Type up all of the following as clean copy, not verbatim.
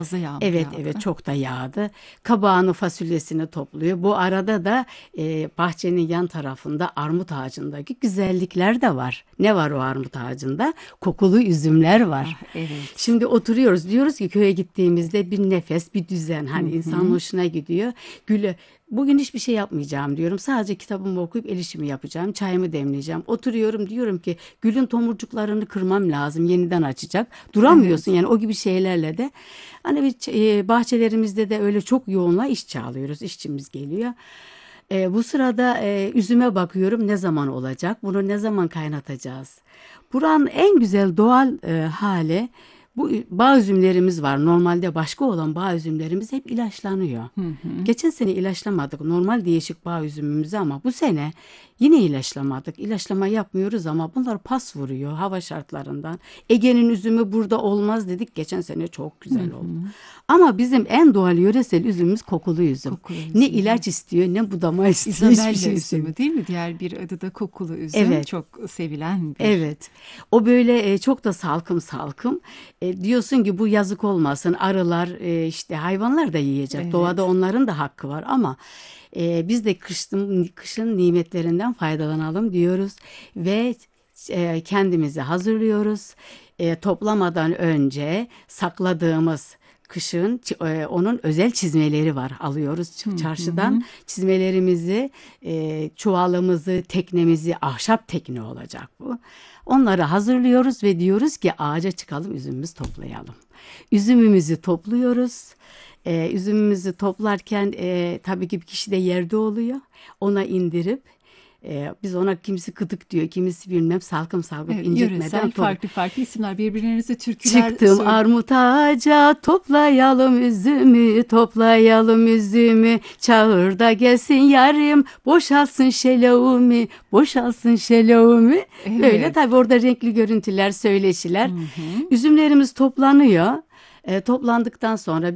Fazla yağmur Evet, yağdı. evet, çok da yağdı. Kabağını, fasulyesini topluyor. Bu arada da bahçenin yan tarafında armut ağacındaki güzellikler de var. Ne var o armut ağacında? Kokulu üzümler var. Ah evet. Şimdi oturuyoruz, diyoruz ki köye gittiğimizde bir nefes, bir düzen, Hı hani insanın hı. hoşuna gidiyor. Güle, bugün hiçbir şey yapmayacağım diyorum. Sadece kitabımı okuyup el işimi yapacağım, çayımı demleyeceğim. Oturuyorum, diyorum ki gülün tomurcuklarını kırmam lazım, yeniden açacak. Duramıyorsun Evet. yani, o gibi şeylerle de. Hani bahçelerimizde de öyle çok yoğunla iş çağırıyoruz, işçimiz geliyor. Bu sırada üzüme bakıyorum, ne zaman olacak, bunu ne zaman kaynatacağız. Buranın en güzel doğal hali, bu bağ üzümlerimiz var. Normalde başka olan bağ üzümlerimiz hep ilaçlanıyor. Hı hı. Geçen sene ilaçlamadık normal değişik bağ üzümümüzü, ama bu sene yine ilaçlamadık. İlaçlama yapmıyoruz ama bunlar pas vuruyor hava şartlarından. Ege'nin üzümü burada olmaz dedik. Geçen sene çok Hı güzel oldu. hı. Ama bizim en doğal yöresel üzümümüz kokulu üzüm. Kokulu Ne üzüm, ilaç evet. istiyor ne budama istiyor, hiçbir Isabella şey istemiyor. üzümü değil mi? Diğer bir adı da kokulu üzüm. Evet. Çok sevilen bir. Evet. O böyle çok da salkım salkım. Diyorsun ki bu yazık olmasın. Arılar, işte hayvanlar da yiyecek. Doğada Evet. onların da hakkı var, ama biz de kışın nimetlerinden faydalanalım diyoruz ve kendimizi hazırlıyoruz. Toplamadan önce sakladığımız kışın onun özel çizmeleri var. Alıyoruz Hı çarşıdan hı. çizmelerimizi, çuvalımızı, teknemizi, ahşap tekne olacak bu. Onları hazırlıyoruz ve diyoruz ki ağaca çıkalım, üzümümüzü toplayalım. Üzümümüzü topluyoruz. Üzümümüzü toplarken tabii ki bir kişi de yerde oluyor. Ona indirip biz ona, kimisi kıtık diyor, kimisi bilmem salkım salkım Evet, incitmeden yöresel top. farklı farklı isimler, birbirlerinize türküler Çıktım söyle. armut ağaca, toplayalım üzümü, toplayalım üzümü. Çağır da gelsin yarim, boşalsın şelaumi, boşalsın şelaumi. Böyle Evet. tabii orada renkli görüntüler, Hı söyleşiler. hı. Üzümlerimiz toplanıyor. Toplandıktan sonra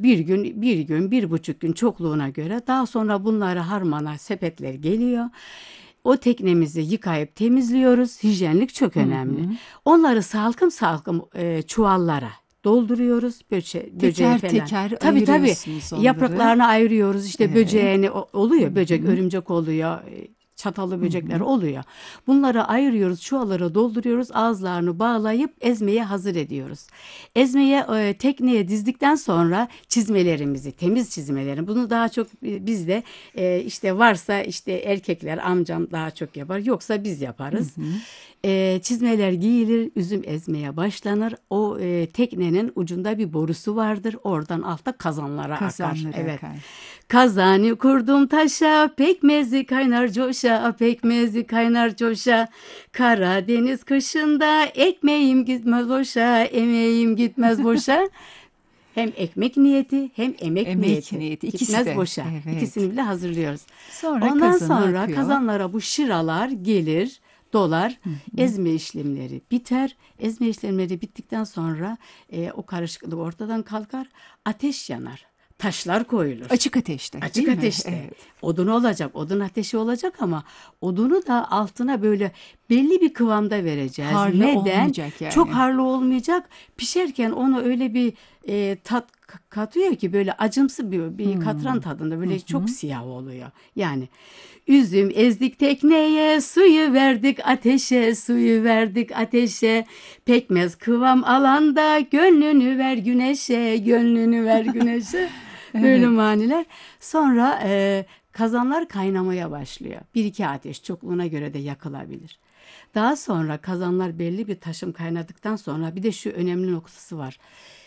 bir buçuk gün çokluğuna göre, daha sonra bunları harmana sepetler geliyor. O teknemizi yıkayıp temizliyoruz. Hijyenlik çok Hı önemli. hı. Onları salkım salkım çuvallara dolduruyoruz, böceğe Teker falan. teker Tabii, tabii, ayırıyorsunuz onları. yapraklarını ayırıyoruz. İşte Evet. böceğini Hı oluyor, böcek, hı. örümcek oluyor, çatalı Hı böcekler hı. oluyor. Bunları ayırıyoruz, çuvallara dolduruyoruz, ağızlarını bağlayıp ezmeye hazır ediyoruz. Ezmeye, tekneye dizdikten sonra çizmelerimizi, temiz çizmelerini, bunu daha çok bizde işte varsa, işte erkekler, amcam daha çok yapar, yoksa biz Hı yaparız. hı. Çizmeler giyilir, üzüm ezmeye başlanır. O teknenin ucunda bir borusu vardır. Oradan altta kazanlara akar. Kazanları Evet. akar. Kazanı kurdum taşa, pekmezi kaynar coşa, pekmezi kaynar coşa. Karadeniz kışında ekmeğim gitmez boşa, emeğim gitmez boşa. Hem ekmek niyeti hem emek Emek niyeti. niyeti ikisi Gitmez de. boşa. Evet. İkisini bile hazırlıyoruz. Sonra Ondan kazana sonra akıyor. kazanlara bu şıralar gelir, dolar, Hı hı. ezme işlemleri biter. Ezme işlemleri bittikten sonra o karışıklık ortadan kalkar, ateş yanar, taşlar koyulur. Açık ateşte, Açık değil mi? ateşte. Evet. Odun olacak, odun ateşi olacak, ama odunu da altına böyle belli bir kıvamda vereceğiz. Harlı Neden? olmayacak Çok yani. harlı olmayacak. Pişerken onu öyle bir tat katıyor ki, böyle acımsı bir katran Hmm. tadında, Hı böyle çok hı. siyah oluyor. Yani üzüm ezdik tekneye, suyu verdik ateşe, suyu verdik ateşe. Pekmez kıvam alanda, gönlünü ver güneşe, gönlünü ver güneşe. Böyle Evet. maniler. Sonra kazanlar kaynamaya başlıyor. Bir iki ateş çokluğuna göre de yakılabilir. Daha sonra kazanlar belli bir taşım kaynadıktan sonra, bir de şu önemli noktası var.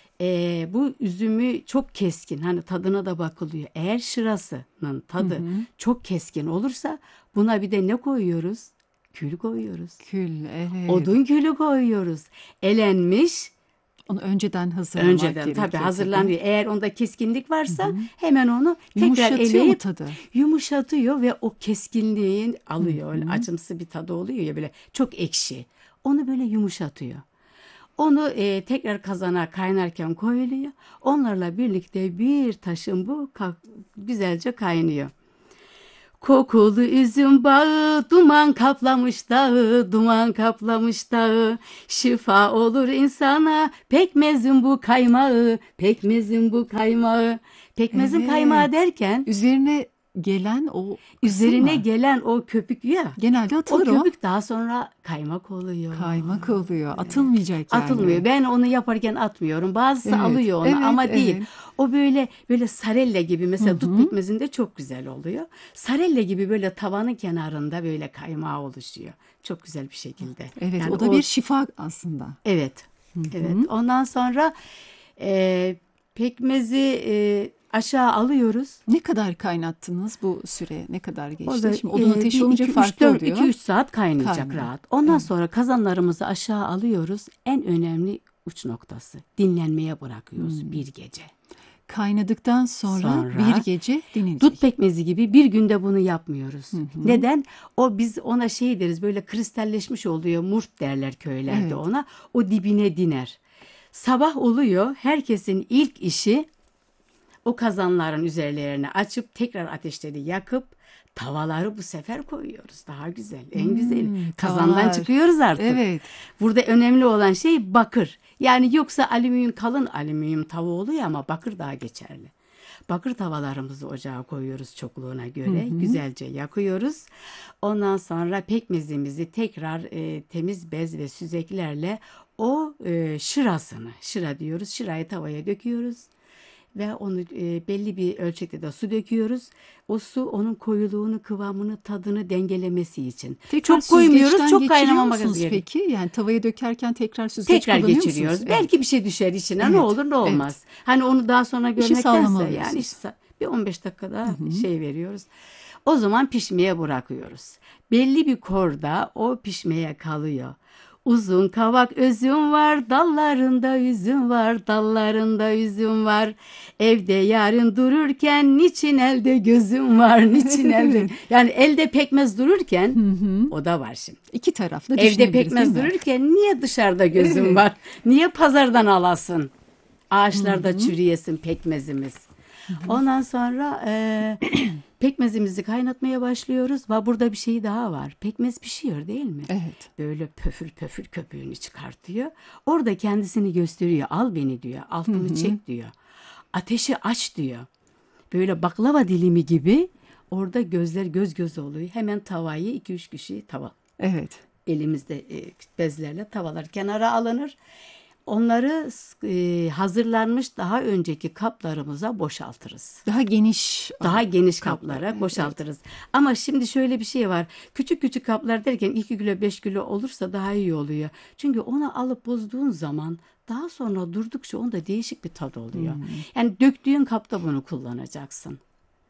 Bu üzümü çok keskin, hani tadına da bakılıyor. Eğer şırasının Hı tadı hı. çok keskin olursa, buna bir de ne koyuyoruz? Kül koyuyoruz. Kül, evet. Odun külü koyuyoruz. Elenmiş. Onu önceden hazırlamak Önceden tabii gerekiyor tabii. hazırlanıyor. Eğer onda keskinlik Hı varsa hı. hemen onu tekrar Yumuşatıyor mu eleyip tadı? yumuşatıyor ve o keskinliğin Hı alıyor. Öyle hı. acımsı bir tadı oluyor ya, böyle çok ekşi. Onu böyle yumuşatıyor. Onu tekrar kazana kaynarken koyuluyor. Onlarla birlikte bir taşım bu güzelce kaynıyor. Kokulu üzüm bağı, duman kaplamış dağı, duman kaplamış dağı. Şifa olur insana, pekmezin bu kaymağı, pekmezin bu kaymağı. Pekmezin kaymağı derken üzerine gelen o üzerine mı? gelen o köpük ya. Genelde O atılır köpük daha sonra kaymak oluyor. Kaymak oluyor. Atılmayacak yani. Atılmıyor. Ben onu yaparken atmıyorum. Bazısı Evet, alıyor onu evet, ama değil. evet. O böyle sarella gibi mesela dut pekmezinde çok güzel oluyor. Sarella gibi böyle tavanın kenarında böyle kaymağı oluşuyor. Çok güzel bir şekilde. Evet, Yani o da bir şifa aslında. Evet. Evet. Ondan sonra pekmezi aşağı alıyoruz. Ne kadar kaynattınız bu süre? Ne kadar O geçti? da Şimdi odun ateşi olunca farklı oluyor. 2-3 saat kaynayacak Kaynıyor. rahat. Ondan Evet. sonra kazanlarımızı aşağı alıyoruz. En önemli uç noktası. Dinlenmeye bırakıyoruz bir gece. Kaynadıktan sonra bir gece dinlenecek. Dut pekmezi gibi bir günde bunu yapmıyoruz. Neden? Biz ona şey deriz, böyle kristalleşmiş oluyor. Murt derler köylerde Evet. ona. O dibine diner. Sabah oluyor. Herkesin ilk işi o kazanların üzerlerini açıp tekrar ateşleri yakıp tavaları bu sefer koyuyoruz. Daha güzel, en güzeli. Kazandan tavalar. çıkıyoruz artık. Evet. Burada önemli olan şey bakır. Yani yoksa alüminyum, kalın alüminyum tava oluyor ama bakır daha geçerli. Bakır tavalarımızı ocağa koyuyoruz çokluğuna göre. Güzelce yakıyoruz. Ondan sonra pekmezimizi tekrar temiz bez ve süzeklerle o şıra diyoruz. Şırayı tavaya döküyoruz. Ve onu belli bir ölçekte de su döküyoruz. O su onun koyuluğunu, kıvamını, tadını dengelemesi için. Tekrar Çok koymuyoruz, süzgeçten çok geçiriyor kaynamamak musunuz gerekiyor. peki? Yani tavaya dökerken tekrar süzgeç Tekrar kullanıyor geçiriyoruz. musunuz? Belki bir şey düşer içine. Evet, Ne olur ne olmaz. Hani onu daha sonra görmektense sağlamalıyız. yani bir 15 dakika daha şey veriyoruz. O zaman pişmeye bırakıyoruz. Belli bir korda o pişmeye kalıyor. Uzun kavak özüm var, dallarında üzüm var, dallarında üzüm var. Evde yarın dururken niçin elde gözüm var, niçin elde. Yani elde pekmez dururken o da var şimdi. İki taraflı Evde düşünebiliriz, pekmez değil mi? dururken niye dışarıda gözüm var? Niye pazardan alasın? Ağaçlarda çürüyesin pekmezimiz. Ondan sonra pekmezimizi kaynatmaya başlıyoruz. Burada bir şey daha var. Pekmez pişiyor değil mi? Evet. Böyle pöfür pöfür köpüğünü çıkartıyor. Orada kendisini gösteriyor. Al beni diyor. Altını çek diyor. Ateşi aç diyor. Böyle baklava dilimi gibi orada gözler göz göz oluyor. Hemen tavayı 2-3 kişi Evet. elimizde bezlerle tavalar kenara alınır. Onları hazırlanmış daha önceki kaplarımıza boşaltırız. Daha geniş Kaplara boşaltırız. Ama şimdi şöyle bir şey var. Küçük küçük kaplar derken 2 kilo 5 kilo olursa daha iyi oluyor. Çünkü onu alıp bozduğun zaman daha sonra durdukça onda değişik bir tadı oluyor. Yani döktüğün kapta bunu kullanacaksın.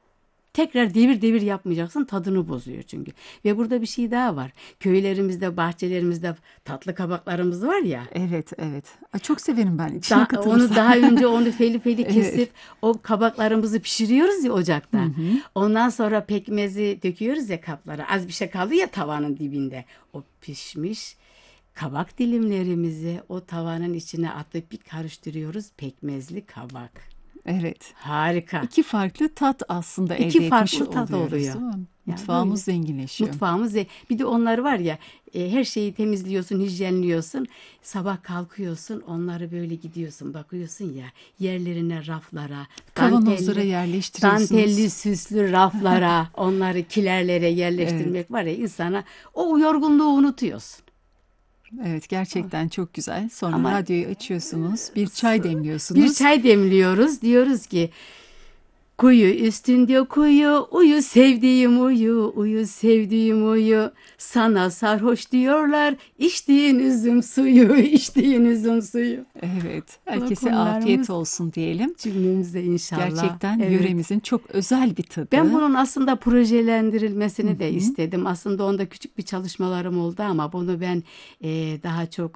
Tekrar devir devir yapmayacaksın, tadını bozuyor çünkü. Ve burada bir şey daha var. Köylerimizde, bahçelerimizde tatlı kabaklarımız var ya. Evet, evet. Çok severim ben. İçine katılırsam. Onu daha önce onu feli feli Evet. kesip o kabaklarımızı pişiriyoruz ya ocakta. Ondan sonra pekmezi döküyoruz ya kaplara. Az bir şey kaldı ya tavanın dibinde. O pişmiş kabak dilimlerimizi o tavanın içine atıp bir karıştırıyoruz. Pekmezli kabak. Evet. Harika. İki farklı tat aslında elde İki etmiş farklı tat oluyoruz, oluyor. değil mi? Yani Mutfağımız böyle. zenginleşiyor. Mutfağımız bir de onlar var ya her şeyi temizliyorsun, hijyenliyorsun. Sabah kalkıyorsun, onları böyle gidiyorsun, bakıyorsun ya yerlerine, raflara, Kavanozlara yerleştiriyorsunuz. dantelli süslü raflara, onları kilerlere yerleştirmek var ya insana o yorgunluğu unutuyorsun. Evet, gerçekten çok güzel. Sonra Ama- radyoyu açıyorsunuz, bir çay demliyorsunuz. Bir çay demliyoruz, diyoruz ki kuyu üstünde kuyu, uyu sevdiğim uyu, uyu sevdiğim uyu. Sana sarhoş diyorlar, içtiğin üzüm suyu, içtiğin üzüm suyu. Evet, herkese konularımız- afiyet olsun diyelim. Cümlemizde inşallah. Gerçekten Evet. yöremizin çok özel bir tadı. Ben bunun aslında projelendirilmesini de istedim. Aslında onda küçük bir çalışmalarım oldu ama bunu ben daha çok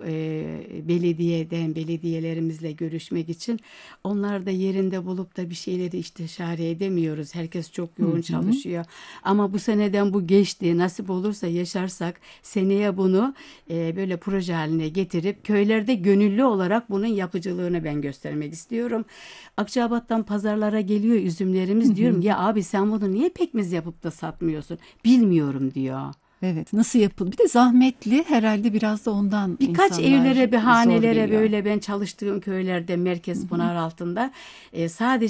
belediyelerimizle görüşmek için onlar da yerinde bulup da bir şeyleri istişare idare edemiyoruz. Herkes çok yoğun çalışıyor. Ama bu seneden bu geçti. Nasip olursa yaşarsak seneye bunu böyle proje haline getirip köylerde gönüllü olarak bunun yapıcılığını ben göstermek istiyorum. Akçabat'tan pazarlara geliyor üzümlerimiz. Diyorum ya abi sen bunu niye pekmez yapıp da satmıyorsun? Bilmiyorum diyor. Evet, nasıl yapılır? Bir de zahmetli herhalde, biraz da ondan Birkaç insanlar evlere, bir zor hanelere geliyor. böyle ben çalıştığım köylerde Merkez Pınar altında sadece